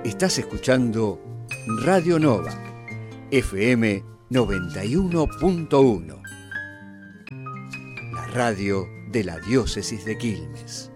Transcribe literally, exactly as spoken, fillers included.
Estás escuchando Radio Novak, F M noventa y uno punto uno. La radio de la diócesis de Quilmes.